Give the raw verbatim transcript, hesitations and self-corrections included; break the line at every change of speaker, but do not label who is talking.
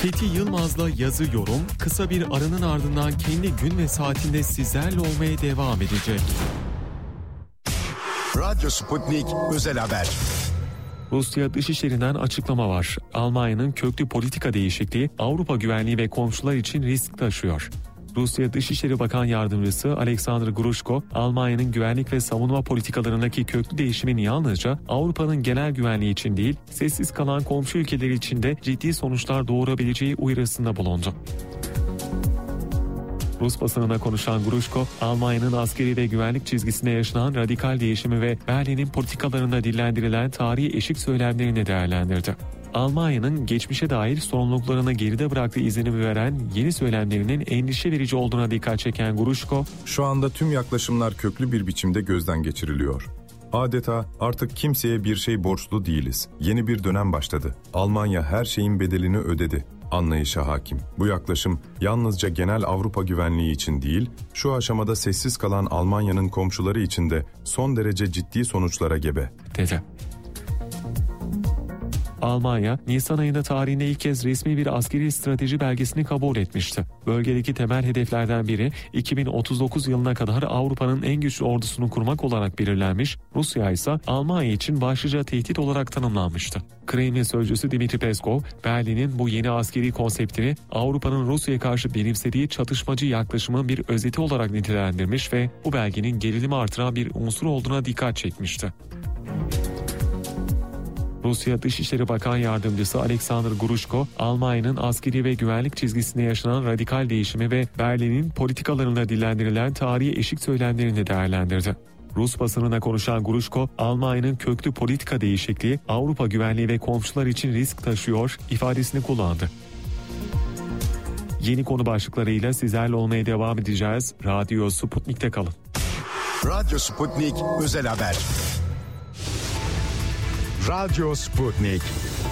Fethi Yılmaz'la yazı yorum kısa bir aranın ardından kendi gün ve saatinde sizlerle olmaya devam edecek.
Radyo Sputnik Özel Haber.
Rusya Dışişleri'nden açıklama var. Almanya'nın köklü politika değişikliği Avrupa güvenliği ve komşular için risk taşıyor. Rusya Dışişleri Bakan Yardımcısı Alexander Grushko, Almanya'nın güvenlik ve savunma politikalarındaki köklü değişimin yalnızca Avrupa'nın genel güvenliği için değil, sessiz kalan komşu ülkeler için de ciddi sonuçlar doğurabileceği uyarısında bulundu. Rus basınına konuşan Grushko, Almanya'nın askeri ve güvenlik çizgisinde yaşanan radikal değişimi ve Berlin'in politikalarında dillendirilen tarihi eşik söylemlerini değerlendirdi. Almanya'nın geçmişe dair sorumluluklarını geride bıraktığı izlenimi veren yeni söylemlerinin endişe verici olduğuna dikkat çeken Grushko,
"Şu anda tüm yaklaşımlar köklü bir biçimde gözden geçiriliyor. Adeta artık kimseye bir şey borçlu değiliz. Yeni bir dönem başladı. Almanya her şeyin bedelini ödedi anlayışa hakim. Bu yaklaşım yalnızca genel Avrupa güvenliği için değil, şu aşamada sessiz kalan Almanya'nın komşuları için de son derece ciddi sonuçlara gebe,"
dedi. Almanya, Nisan ayında tarihinde ilk kez resmi bir askeri strateji belgesini kabul etmişti. Bölgedeki temel hedeflerden biri iki bin otuz dokuz yılına kadar Avrupa'nın en güçlü ordusunu kurmak olarak belirlenmiş, Rusya ise Almanya için başlıca tehdit olarak tanımlanmıştı. Kremlin sözcüsü Dmitri Peskov, Berlin'in bu yeni askeri konseptini Avrupa'nın Rusya'ya karşı benimsediği çatışmacı yaklaşımın bir özeti olarak nitelendirmiş ve bu belgenin gerilimi artıran bir unsur olduğuna dikkat çekmişti. Rusya Dışişleri Bakan Yardımcısı Alexander Grushko, Almanya'nın askeri ve güvenlik çizgisinde yaşanan radikal değişimi ve Berlin'in politikalarında dillendirilen tarihi eşik söylemlerini değerlendirdi. Rus basınına konuşan Grushko, Almanya'nın köklü politika değişikliği Avrupa güvenliği ve komşular için risk taşıyor ifadesini kullandı. Yeni konu başlıklarıyla sizlerle olmaya devam edeceğiz. Radyo Sputnik'te kalın.
Radyo Sputnik Özel Haber. Radyo Sputnik.